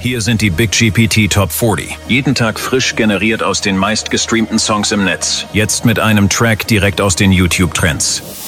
Hier sind die Big GPT Top 40. Jeden Tag frisch generiert aus den meistgestreamten Songs im Netz. Jetzt mit einem Track direkt aus den YouTube-Trends.